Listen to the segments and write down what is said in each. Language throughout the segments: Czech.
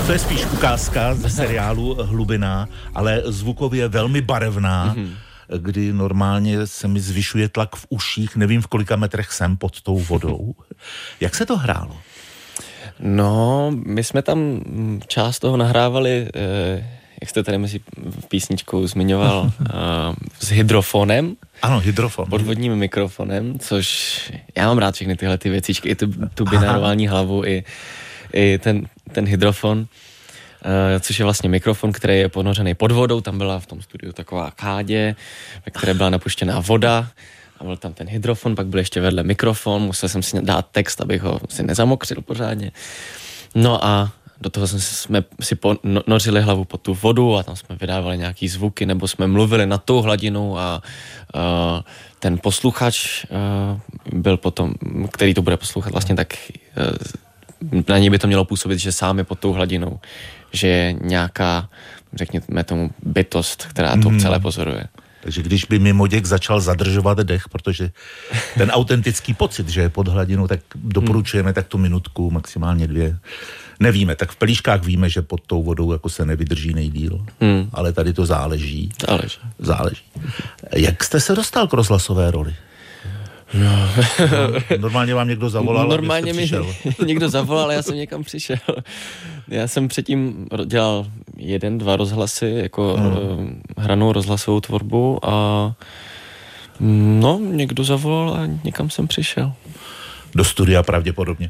To je spíš ukázka z seriálu Hlubina, ale zvukově velmi barevná, kdy normálně se mi zvyšuje tlak v uších, nevím v kolika metrech jsem pod tou vodou. Jak se to hrálo? No, my jsme tam část toho nahrávali, jak jste tady mezi písničkou zmiňoval, s hydrofonem. Ano, hydrofon. Podvodním mikrofonem, což já mám rád všechny tyhle ty věcičky, i tu binárální hlavu, i ten hydrofon, což je vlastně mikrofon, který je ponořený pod vodou. Tam byla v tom studiu taková kádě, ve které byla napuštěná voda a byl tam ten hydrofon, pak byl ještě vedle mikrofon, musel jsem si dát text, abych ho si nezamokřil pořádně. No a do toho jsme si ponořili hlavu pod tu vodu a tam jsme vydávali nějaký zvuky, nebo jsme mluvili nad tou hladinou a ten posluchač byl potom, který to bude poslouchat vlastně, tak na něj by to mělo působit, že sám je pod tou hladinou, že je nějaká, řekněme tomu, bytost, která to celé pozoruje. Takže když by mimoděk začal zadržovat dech, protože ten autentický pocit, že je pod hladinou, tak doporučujeme tak tu minutku, maximálně 2. Nevíme, tak v Pelíškách víme, že pod tou vodou jako se nevydrží nejdýl, ale tady to záleží. Záleží. Jak jste se dostal k rozhlasové roli? No. Normálně vám někdo zavolal, normálně mi někdo zavolal, já jsem někam přišel. Já jsem předtím dělal 1-2 rozhlasy, jako hranou rozhlasovou tvorbu a no, někdo zavolal a někam jsem přišel. Do studia pravděpodobně.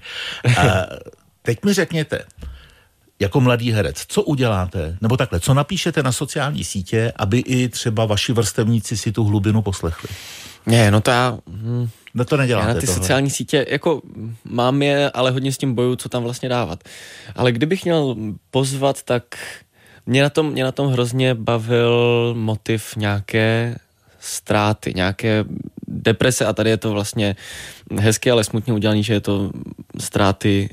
Teď mi řekněte, jako mladý herec, co uděláte, nebo takhle, co napíšete na sociální sítě, aby i třeba vaši vrstevníci si tu Hlubinu poslechli? Ne, no to já... No to neděláte. Já na ty sociální sítě, jako mám je, ale hodně s tím bojuju, co tam vlastně dávat. Ale kdybych měl pozvat, tak mě na tom hrozně bavil motiv nějaké ztráty, nějaké deprese a tady je to vlastně hezky, ale smutně udělaný, že je to ztráty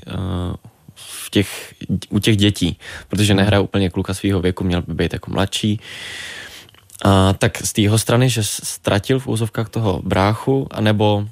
u těch dětí, protože nehraje úplně kluka svýho věku, měl by být jako mladší. Tak z té jeho strany, že ztratil v úzovkách toho bráchu, nebo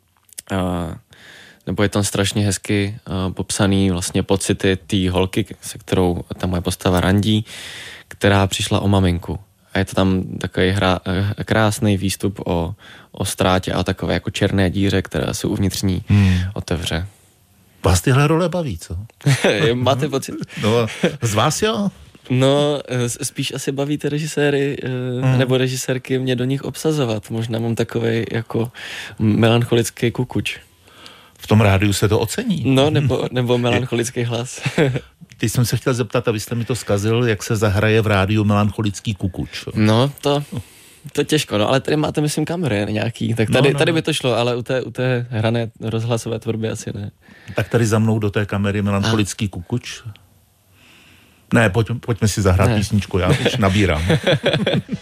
je tam strašně hezky popsaný vlastně pocity té holky, se kterou ta moje postava randí, která přišla o maminku. A je to tam takový krásný výstup o ztrátě a takové jako černé díře, která se uvnitř ní otevře. Vás tyhle role baví, co? Máte pocit? No, z vás jo? No, spíš asi baví ty režiséry nebo režisérky mě do nich obsazovat. Možná mám takovej jako melancholický kukuč. V tom rádiu se to ocení. No, nebo melancholický hlas. Teď jsem se chtěl zeptat, abyste mi to zkazil, jak se zahraje v rádiu melancholický kukuč. No, to těžko, no, ale tady máte, myslím, kamery nějaký, tak tady by to šlo, ale u té hrané rozhlasové tvorby asi ne. Tak tady za mnou do té kamery melancholický kukuč. Ne, pojďme si zahrát písničku, já už nabírám.